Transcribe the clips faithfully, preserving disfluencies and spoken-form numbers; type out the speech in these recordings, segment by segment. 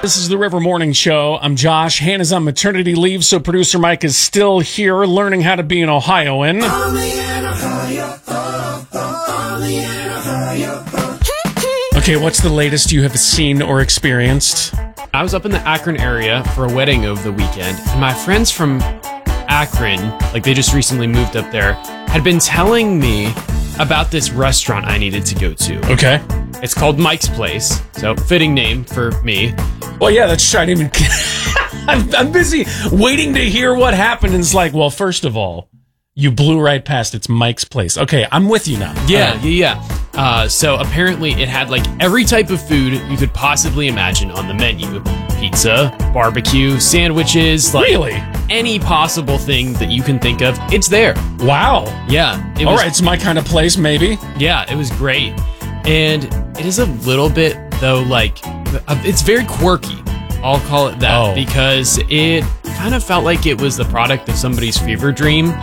This is the River Morning Show. I'm Josh. Hannah's on maternity leave, so producer Mike is still here learning how to be an Ohioan. Okay, what's the latest you have seen or experienced? I was up in the Akron area for a wedding over the weekend, and my friends from Akron, like they just recently moved up there, had been telling me about this restaurant I needed to go to. Okay. It's called Mike's Place, so fitting name for me. Well, yeah, that's true. I didn't even... I'm, I'm busy waiting to hear what happened, and it's like, well, first of all, you blew right past it's Mike's Place. Okay, I'm with you now. Yeah, right. yeah, yeah. Uh, so apparently it had like every type of food you could possibly imagine on the menu. Pizza, barbecue, sandwiches, like Really? any possible thing that you can think of, it's there. Wow. Yeah. It All was, right, it's my kind of place, maybe. Yeah, it was great. And it is a little bit, though, like, it's very quirky. I'll call it that. Oh. Because it kind of felt like it was the product of somebody's fever dream.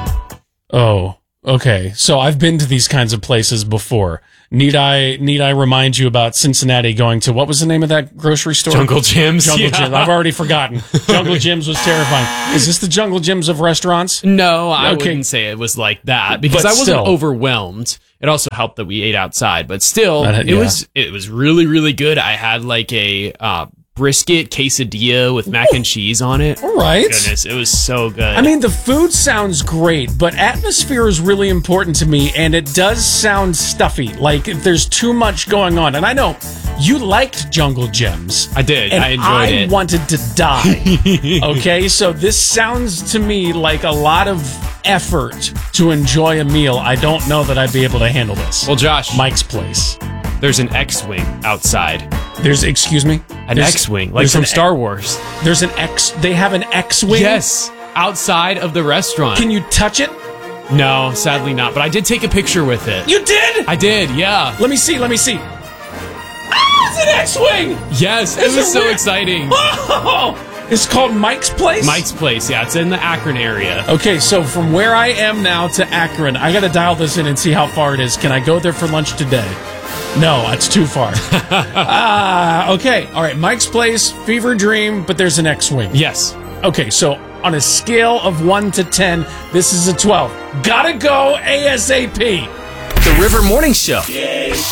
Oh, okay. So I've been to these kinds of places before. Need I need I remind you about Cincinnati going to, what was the name of that grocery store? Jungle Gyms. Jungle yeah. Gyms. I've already forgotten. Jungle Gyms was terrifying. Is this the Jungle Gyms of restaurants? No, I Okay. wouldn't say it was like that because But I wasn't still. overwhelmed. It also helped that we ate outside, but still, But, uh, it yeah. was it was really really good. I had like a uh, brisket quesadilla with mac and cheese on it. All right. Goodness, it was so good. I mean, the food sounds great, but atmosphere is really important to me, and it does sound stuffy. Like, there's too much going on. And I know you liked Jungle Gyms. I did. And I enjoyed I it. wanted to die. Okay, so this sounds to me like a lot of effort to enjoy a meal. I don't know that I'd be able to handle this. Well, Josh, Mike's Place. there's an X-wing outside. There's, excuse me? An There's- X-wing, like there's from an Star Wars. There's an X, they have an X-Wing? Yes, outside of the restaurant. Can you touch it? No, sadly not. But I did take a picture with it. You did? I did, yeah. Let me see, let me see. Ah, it's an X-Wing! Yes, it It's was a so re- exciting. Oh, it's called Mike's Place? Mike's Place, yeah, it's in the Akron area. Okay, so from where I am now to Akron, I gotta dial this in and see how far it is. Can I go there for lunch today? No, that's too far. Ah, okay. All right, Mike's Place, fever dream, but there's an X-Wing. Yes. Okay, so on a scale of one to ten, this is a twelve. Gotta go ASAP. The River Morning Show.